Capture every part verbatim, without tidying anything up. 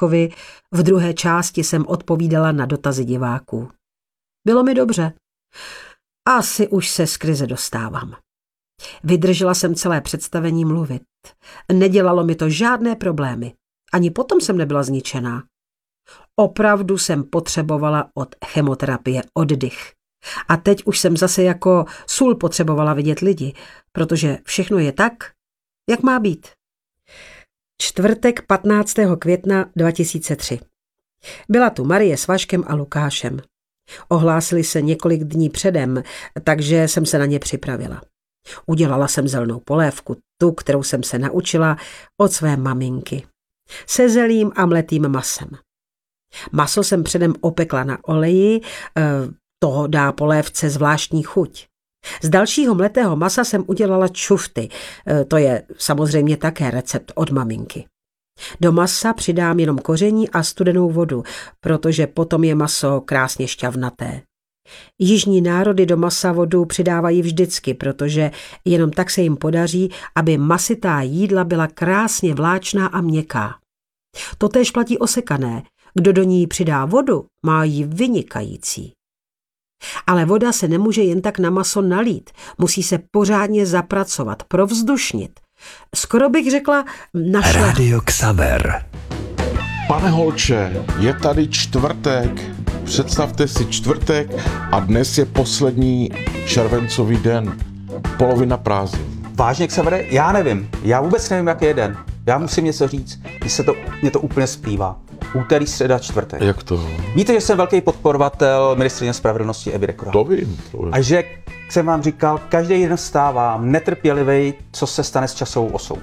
Vaškovi, v druhé části jsem odpovídala na dotazy diváků. Bylo mi dobře. Asi už se z krize dostávám. Vydržela jsem celé představení mluvit. Nedělalo mi to žádné problémy. Ani potom jsem nebyla zničená. Opravdu jsem potřebovala od chemoterapie oddych. A teď už jsem zase jako sůl potřebovala vidět lidi, protože všechno je tak, jak má být. Čtvrtek patnáctého května dva tisíce tři. Byla tu Marie s Vaškem a Lukášem. Ohlásili se několik dní předem, takže jsem se na ně připravila. Udělala jsem zelenou polévku, tu, kterou jsem se naučila od své maminky. Se zelím a mletým masem. Maso jsem předem opekla na oleji, to dá polévce zvláštní chuť. Z dalšího mletého masa jsem udělala čufty, to je samozřejmě také recept od maminky. Do masa přidám jenom koření a studenou vodu, protože potom je maso krásně šťavnaté. Jižní národy do masa vodu přidávají vždycky, protože jenom tak se jim podaří, aby masitá jídla byla krásně vláčná a měkká. Totéž platí o sekané. Kdo do ní přidá vodu, má ji vynikající. Ale voda se nemůže jen tak na maso nalít, musí se pořádně zapracovat, provzdušnit. Skoro bych řekla našla... Radio Xaver. Pane Holče, je tady čtvrtek, představte si čtvrtek a dnes je poslední červencový den, polovina prázdnin. Vážně, Xavere, já nevím, já vůbec nevím, jaký je den. Já musím něco říct, mě, se to, mě to úplně splývá. Úterý, středa, čtvrtek. Jak to? Víte, že jsem velký podporovatel ministryně spravedlnosti Evy Dekrové. To vím, to vím. A že, jak jsem vám říkal, každý den vstávám netrpělivý, co se stane s časovou osou.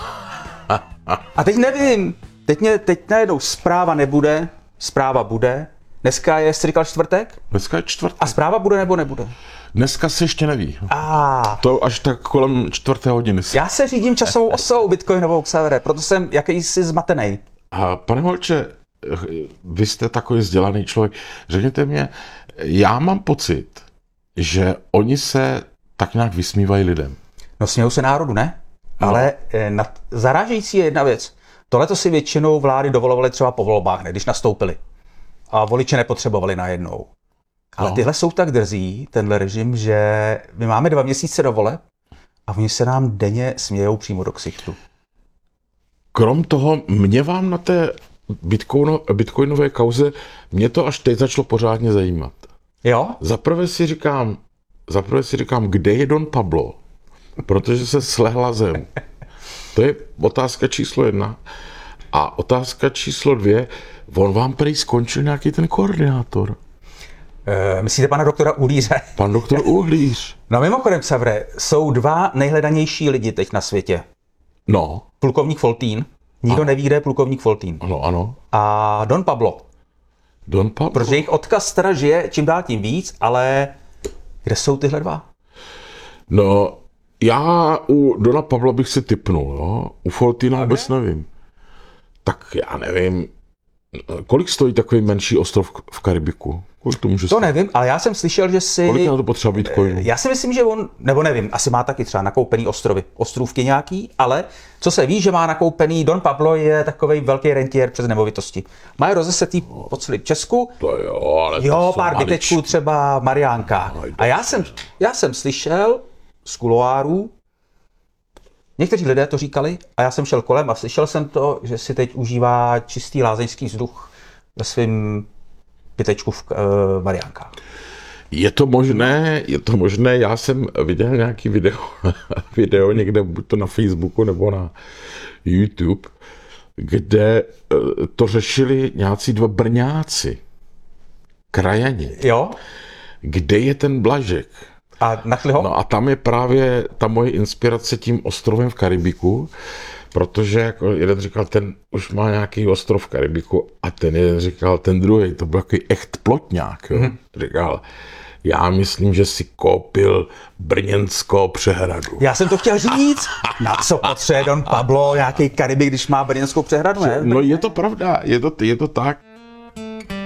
A teď nevím, teď, mě, teď najednou zpráva nebude, zpráva bude. Dneska je, jste říkal čtvrtek? Dneska je čtvrtek. A zpráva bude nebo nebude? Dneska se ještě neví. A To až tak kolem čtvrté hodiny. já se řídím časovou osou bitcoinovou, Xavere, proto jsem jakýsi zmatenej. A pane Holče, vy jste takový vzdělaný člověk. Řekněte mě, já mám pocit, že oni se tak nějak vysmívají lidem. No smějou se národu, ne? No. Ale eh, nad, zarážející je jedna věc. Tohle to si většinou vlády dovolovaly třeba po volbách, ne, když nastoupili. A voliče nepotřebovali najednou. Ale No. tyhle jsou tak drzí, tenhle režim, že my máme dva měsíce do voleb a oni se nám denně smějou přímo do ksichtu. Krom toho, mě vám na té bitcoino, bitcoinové kauze, mě to až teď začalo pořádně zajímat. Jo? Zaprvé si říkám, zaprvé si říkám, kde je Don Pablo? Protože se slehla zem. To je otázka číslo jedna. A otázka číslo dvě, on vám prý skončil nějaký ten koordinátor. E, myslíte pana doktora Uhlíře? Pan doktor Uhlíř. No mimochodem, Xavere, jsou dva nejhledanější lidi teď na světě. No, Plukovník Foltín. Nikdo Ano. neví, kde je plukovník Foltín. ano, ano. A Don Pablo. Don Pablo. Protože jejich odkaz teda žije čím dál tím víc, ale kde jsou tyhle dva? No, já u Dona Pabla bych si tipnul, jo? U Foltína vůbec nevím. Tak já nevím, kolik stojí takový menší ostrov v Karibiku? Kolik to může To stát? nevím, ale já jsem slyšel, že si... Kolik na to potřeba bitcoinu? Já si myslím, že on, nebo nevím, asi má taky třeba nakoupený ostrovy, ostrůvky nějaký, ale co se ví, že má nakoupený, Don Pablo je takovej velký rentier přes nemovitosti. Má rozesetý po celém Česku, To jo, ale to jo, jsou pár maličky. bytečků třeba v Mariánkách. A já jsem, já jsem slyšel z kuloárů, někteří lidé to říkali, a já jsem šel kolem a slyšel jsem to, že si teď užívá čistý lázeňský vzduch ve svém bytečku v uh, Mariánkách. Je to možné, je to možné, já jsem viděl nějaký video, video někde, buď to na Facebooku nebo na YouTube, kde eh, to řešili nějací dva Brňáci, krajani. Jo? Kde je ten Blažek? A našli ho? No a tam je právě ta moje inspirace tím ostrovem v Karibiku, protože jako jeden říkal, ten už má nějaký ostrov v Karibiku a ten jeden říkal, ten druhý, to byl takový echt plotňák, jo. Hmm. Říkal, já myslím, že si koupil brněnskou přehradu. Já jsem to chtěl říct. Na co potřebuje Don Pablo nějaký Karibik, když má brněnskou přehradu, ne? No je to pravda, je to, je to tak.